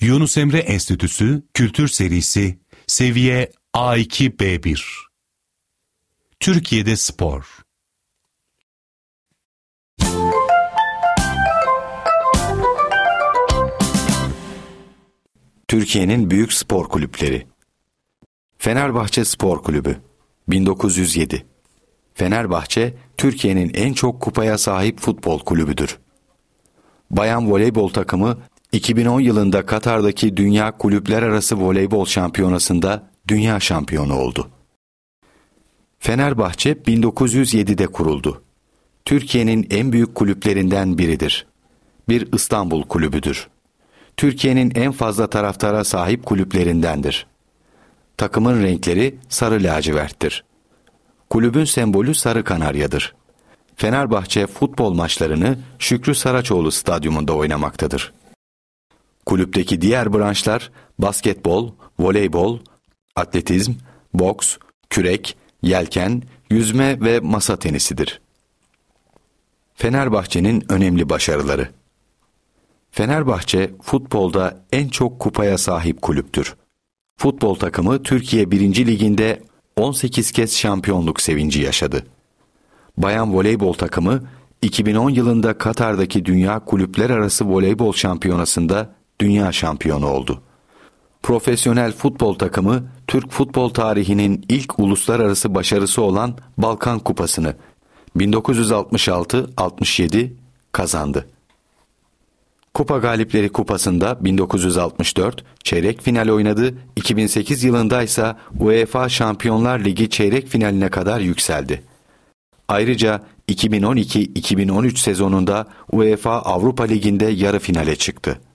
Yunus Emre Enstitüsü Kültür Serisi Seviye A2-B1. Türkiye'de spor. Türkiye'nin büyük spor kulüpleri. Fenerbahçe Spor Kulübü 1907. Fenerbahçe, Türkiye'nin en çok kupaya sahip futbol kulübüdür. Bayan voleybol takımı 2010 yılında Katar'daki Dünya Kulüpler Arası Voleybol Şampiyonası'nda dünya şampiyonu oldu. Fenerbahçe 1907'de kuruldu. Türkiye'nin en büyük kulüplerinden biridir. Bir İstanbul kulübüdür. Türkiye'nin en fazla taraftara sahip kulüplerindendir. Takımın renkleri sarı laciverttir. Kulübün sembolü sarı kanaryadır. Fenerbahçe futbol maçlarını Şükrü Saraçoğlu Stadyumunda oynamaktadır. Kulüpteki diğer branşlar basketbol, voleybol, atletizm, boks, kürek, yelken, yüzme ve masa tenisidir. Fenerbahçe'nin önemli başarıları. Fenerbahçe futbolda en çok kupaya sahip kulüptür. Futbol takımı Türkiye 1. Ligi'nde 18 kez şampiyonluk sevinci yaşadı. Bayan voleybol takımı 2010 yılında Katar'daki Dünya Kulüpler Arası Voleybol Şampiyonası'nda dünya şampiyonu oldu. Profesyonel futbol takımı Türk futbol tarihinin ilk uluslararası başarısı olan Balkan Kupası'nı 1966-67 kazandı. Kupa Galipleri Kupası'nda 1964 çeyrek final oynadı, 2008 yılında ise UEFA Şampiyonlar Ligi çeyrek finaline kadar yükseldi. Ayrıca 2012-2013 sezonunda UEFA Avrupa Ligi'nde yarı finale çıktı.